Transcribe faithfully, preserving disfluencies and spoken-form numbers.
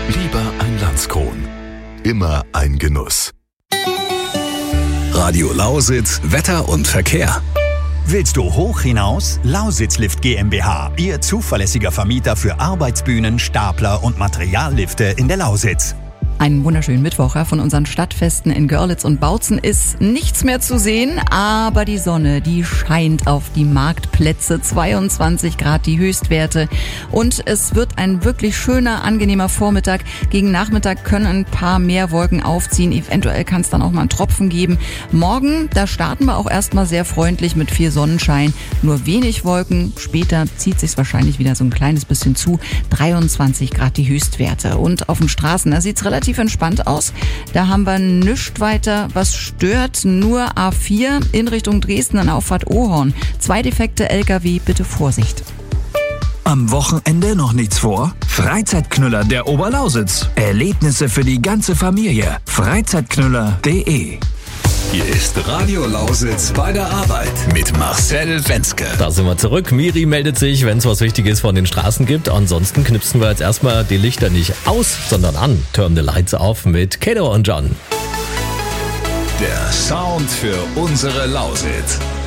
Lieber ein Landskron. Immer ein Genuss. Radio Lausitz, Wetter und Verkehr. Willst du hoch hinaus? Lausitzlift GmbH, Ihr zuverlässiger Vermieter für Arbeitsbühnen, Stapler und Materiallifte in der Lausitz. Einen wunderschönen Mittwoch. Von unseren Stadtfesten in Görlitz und Bautzen ist nichts mehr zu sehen, aber die Sonne, die scheint auf die Marktplätze, zweiundzwanzig Grad die Höchstwerte und es wird ein wirklich schöner, angenehmer Vormittag. Gegen Nachmittag können ein paar mehr Wolken aufziehen, eventuell kann es dann auch mal einen Tropfen geben. Morgen, da starten wir auch erstmal sehr freundlich mit viel Sonnenschein, nur wenig Wolken, später zieht sich's wahrscheinlich wieder so ein kleines bisschen zu, dreiundzwanzig Grad die Höchstwerte und auf den Straßen, da sieht's relativ entspannt aus. Da haben wir nichts weiter, was stört. Nur A vier in Richtung Dresden an Auffahrt Ohorn. Zwei defekte L K W, bitte Vorsicht. Am Wochenende noch nichts vor? Freizeitknüller der Oberlausitz. Erlebnisse für die ganze Familie. freizeitknüller punkt de. Hier ist Radio Lausitz bei der Arbeit mit Marcel Wenzke. Da sind wir zurück. Miri meldet sich, wenn es was Wichtiges von den Straßen gibt. Ansonsten knipsen wir jetzt erstmal die Lichter nicht aus, sondern an. Turn the Lights auf mit Kato und John. Der Sound für unsere Lausitz.